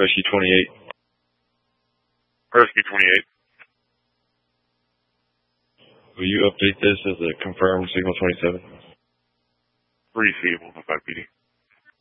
Rescue 28. Rescue 28. Will you update this as a confirmed Signal 27? Receivable, 5 PD.